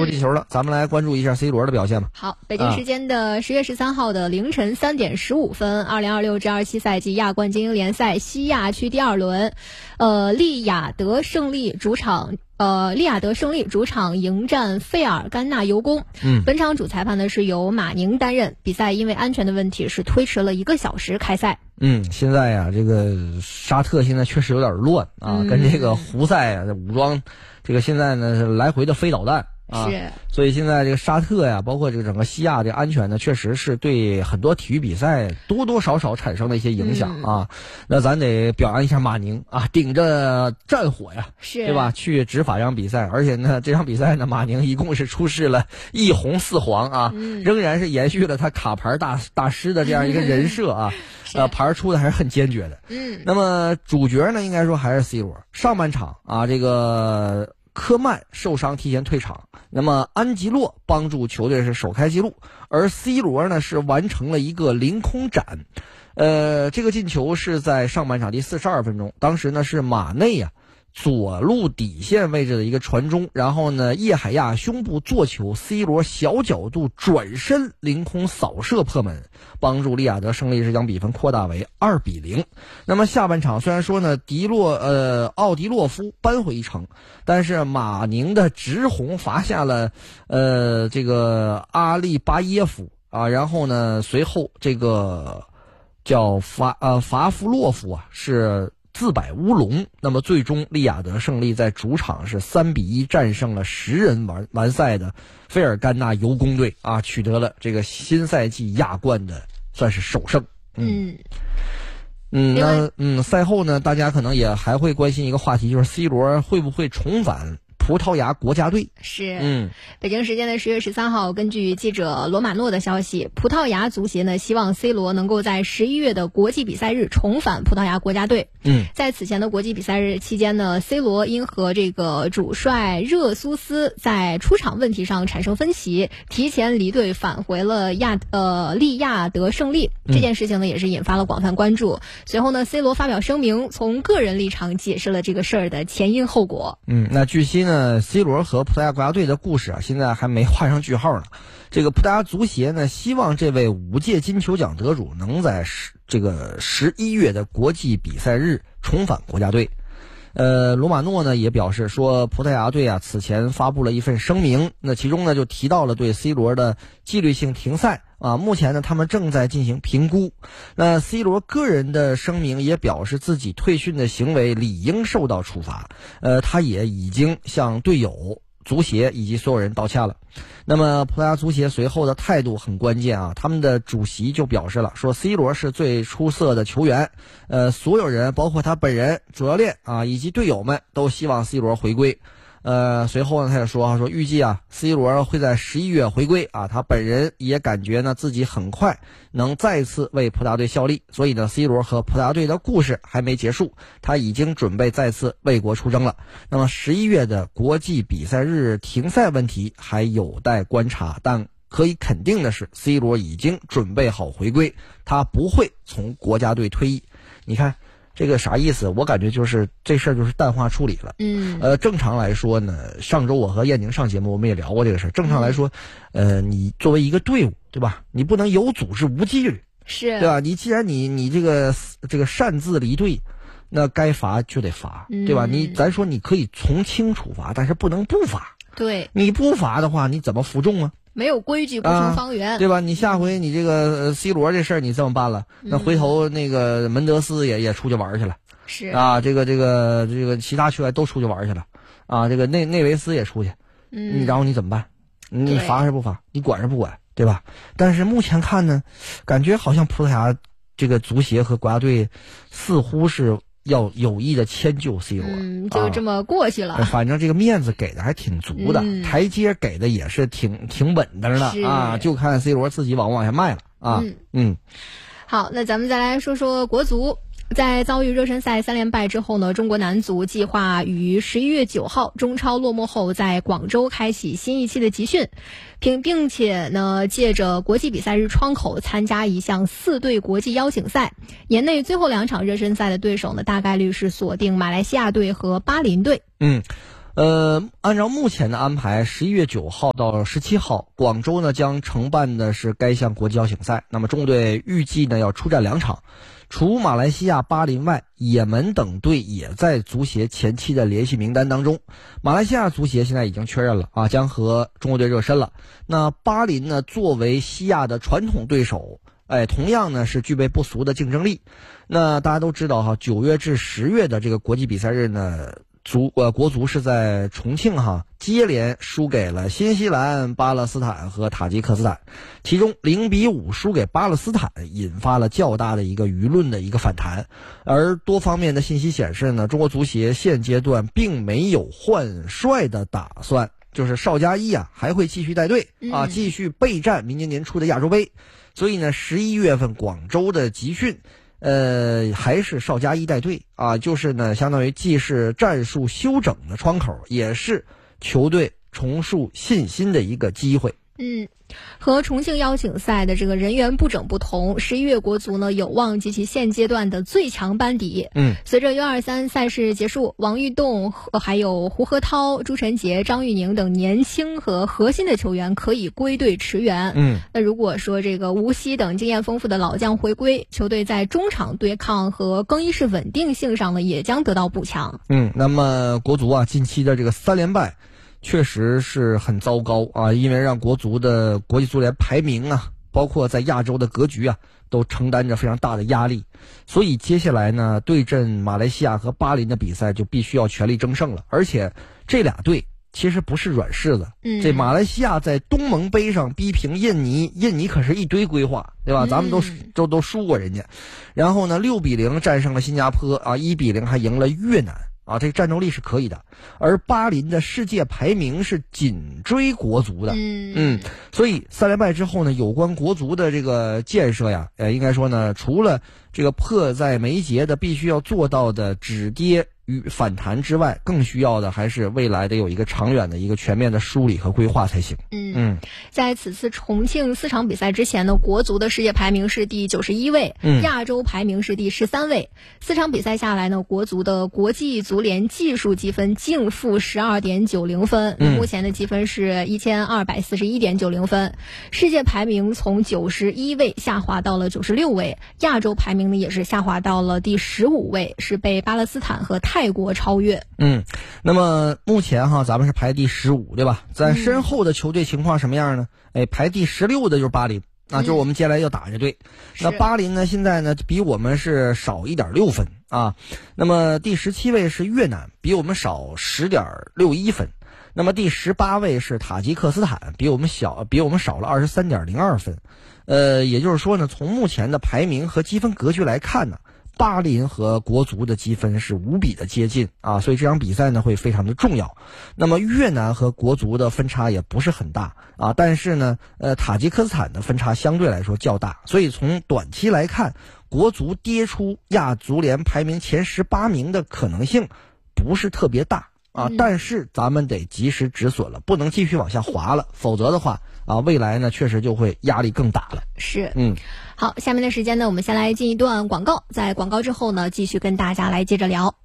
入地球了。咱们来关注一下 C 罗的表现吧。 好，北京时间的10月13号的凌晨3点15分，2026至27赛季亚冠精英联赛西亚区第2轮，利雅得胜利主场迎战费尔干纳尤工。本场主裁判呢是由马宁担任，比赛因为安全的问题是推迟了1个小时开赛。 现在呀，这个沙特现在确实有点乱啊，跟这个胡塞啊武装，这个现在呢是来回的飞导弹。所以现在这个沙特呀，包括这个整个西亚的安全呢，确实是对很多体育比赛多多少少产生了一些影响啊。那咱得表扬一下马宁啊，顶着战火呀，对吧？去执法这场比赛，而且呢，这场比赛呢，马宁一共是出示了1红4黄啊，仍然是延续了他卡牌大师的这样一个人设啊。牌出的还是很坚决的。那么主角呢，应该说还是 C 罗。上半场啊，这个科曼受伤提前退场，那么安吉洛帮助球队是首开纪录，而 C 罗呢是完成了一个凌空斩。这个进球是在上半场第42分钟，当时呢是马内呀左路底线位置的一个传中，然后呢叶海亚胸部做球， C 罗小角度转身凌空扫射破门，帮助利雅得胜利是将比分扩大为2-0。那么下半场虽然说呢奥迪洛夫扳回一城，但是马宁的直红罚下了这个阿利巴耶夫啊，然后呢随后这个叫法夫洛夫啊是自摆乌龙。那么最终利雅得胜利在主场是3-1战胜了10人完赛的费尔干纳尤工队啊，取得了这个新赛季亚冠的算是首胜。赛后呢，大家可能也还会关心一个话题，就是 C 罗会不会重返葡萄牙国家队。 北京时间的10月13号，根据记者罗马诺的消息，葡萄牙足协呢希望 C 罗能够在11月的国际比赛日重返葡萄牙国家队。在此前的国际比赛日期间呢， C 罗因和这个主帅热苏斯在出场问题上产生分歧，提前离队返回了利雅得胜利。这件事情呢也是引发了广泛关注。随后呢 C 罗发表声明，从个人立场解释了这个事儿的前因后果。 那据悉呢，C 罗和葡萄牙国家队的故事啊，现在还没画上句号呢。这个葡萄牙足协呢，希望这位5届金球奖得主能在这个11月的国际比赛日重返国家队。罗马诺呢也表示说，葡萄牙队啊此前发布了一份声明，那其中呢就提到了对 C 罗的纪律性停赛啊，目前呢他们正在进行评估。那 C 罗个人的声明也表示自己退训的行为理应受到处罚，他也已经向队友、足协以及所有人道歉了。那么葡萄牙足协随后的态度很关键啊，他们的主席就表示了，说 C 罗是最出色的球员，所有人包括他本人、主教练啊以及队友们都希望 C 罗回归。随后呢他也说预计啊 C 罗会在11月回归啊，他本人也感觉呢自己很快能再次为葡萄牙队效力，所以呢 C 罗和葡萄牙队的故事还没结束，他已经准备再次为国出征了。那么11月的国际比赛日停赛问题还有待观察，但可以肯定的是 C 罗已经准备好回归，他不会从国家队退役。你看这个啥意思？我感觉就是这事儿就是淡化处理了。正常来说呢，上周我和燕宁上节目我们也聊过这个事儿。正常来说，你作为一个队伍，对吧？你不能有组织无纪律，对吧？你既然你这个擅自离队，那该罚就得罚，对吧？咱说你可以从轻处罚，但是不能不罚。 对， 你不罚的话，你怎么服众啊？ 没有规矩不成方圆， 对吧？你下回你这个C 罗这事儿你这么办了，那回头那个门德斯也出去玩去了， 是啊，这个其他球员都出去玩去了，啊，这个内维斯也出去，然后你怎么办？你罚还是不罚？你管是不管，对吧？但是目前看呢，感觉好像葡萄牙这个足协和国家队似乎是要有意的迁就 C 罗， 就这么过去了。 反正这个面子给的还挺足的，台阶给的也是挺稳当的啊，就看 C 罗自己往下迈了啊。 好，那咱们再来说说国足。在遭遇热身赛3连败之后呢，中国男足计划于11月9号中超落幕后在广州开启新一期的集训，并且呢借着国际比赛日窗口参加一项4队国际邀请赛。年内最后2场热身赛的对手呢，大概率是锁定马来西亚队和巴林队。 按照目前的安排，11月9号到17号，广州呢将承办的是该项国际邀请赛。那么中国队预计呢要出战2场，除马来西亚巴林外，也门等队也在足协前期的联系名单当中。马来西亚足协现在已经确认了啊，将和中国队热身了。那巴林呢，作为西亚的传统对手，同样呢是具备不俗的竞争力。那大家都知道哈，9月至10月的这个国际比赛日呢，国足是在重庆接连输给了新西兰、巴勒斯坦和塔吉克斯坦，其中0-5输给巴勒斯坦，引发了较大的一个舆论的一个反弹。而多方面的信息显示呢，中国足协现阶段并没有换帅的打算，就是邵佳一还会继续带队继续备战明年年初的亚洲杯。所以呢，11月份广州的集训还是邵佳一带队就是呢，相当于既是战术休整的窗口，也是球队重塑信心的一个机会。 和重庆邀请赛的这个人员布整不同，11月国足呢有望及其现阶段的最强班底。随着U23赛事结束，王玉栋还有胡河涛、朱晨杰、张玉宁等年轻和核心的球员可以归队驰援。那如果说这个吴曦等经验丰富的老将回归，球队在中场对抗和更衣室稳定性上呢也将得到补强。 那么国足近期的这个3连败确实是很糟糕因为让国足的国际足联排名包括在亚洲的格局都承担着非常大的压力。所以接下来呢，对阵马来西亚和巴林的比赛就必须要全力争胜了。而且这俩队其实不是软柿子，这马来西亚在东盟杯上逼平印尼可是一堆规划，对吧？咱们都输过人家。然后呢，6-0战胜了新加坡1-0还赢了越南。这个战斗力是可以的，而巴林的世界排名是紧追国足的。所以3连败之后呢，有关国足的这个建设应该说呢，除了这个迫在眉睫的必须要做到的止跌与反弹之外，更需要的还是未来得有一个长远的一个全面的梳理和规划才行。 在此次重庆4场比赛之前呢，国足的世界排名是第91位，亚洲排名是第13位。4场比赛下来呢，国足的国际足联技术积分净负12.90分，目前的积分是1241.90分。世界排名从91位下滑到了96位，亚洲排名呢也是下滑到了第15位，是被巴勒斯坦和泰国超越。 那么目前咱们是排第15，对吧？在身后的球队情况什么样呢？排第16的就是巴林就是我们接下来要打这队。那巴林呢，现在呢比我们是少1.6分那么第17位是越南，比我们少10.61分。那么第18位是塔吉克斯坦，比我们少了23.02分。也就是说呢，从目前的排名和积分格局来看呢，巴林和国足的积分是无比的接近所以这场比赛呢会非常的重要。那么越南和国足的分差也不是很大但是呢塔吉克斯坦的分差相对来说较大，所以从短期来看，国足跌出亚足联排名前18名的可能性不是特别大但是咱们得及时止损了，不能继续往下滑了，否则的话未来呢确实就会压力更大了。 好，下面的时间呢，我们先来进一段广告，在广告之后呢，继续跟大家来接着聊。